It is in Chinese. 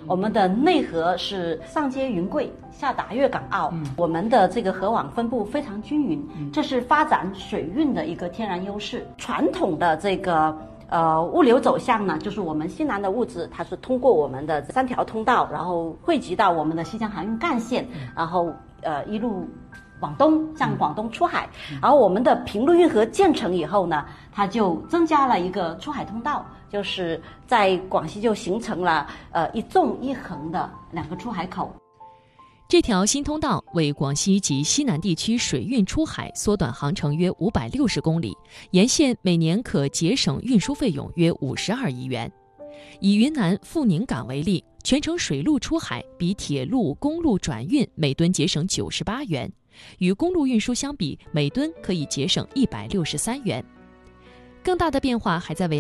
我们的内河是上接云贵，下达粤港澳，我们的这个河网分布非常均匀，这是发展水运的一个天然优势。传统的这个物流走向呢，就是我们西南的物资，它是通过我们的3条通道，然后汇集到我们的西江航运干线，然后一路往东向广东出海。然后我们的平陆运河建成以后呢，它就增加了一个出海通道，就是在广西就形成了一纵一横的2个出海口。 这条新通道为广西及西南地区水运出海缩短航程约560公里，沿线每年可节省运输费用约52亿元。以云南富宁港为例，全程水路出海比铁路、公路转运每吨节省98元，与公路运输相比，每吨可以节省163元。更大的变化还在未来。